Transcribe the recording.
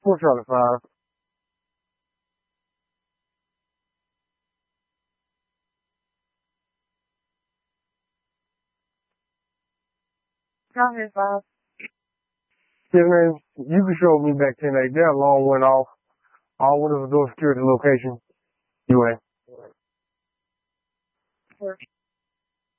4 Charlotte 5. Go ahead, 5. Yes, man. You can show me back 10-8. That alarm went off. All went to the door security location. You ain't. Sure.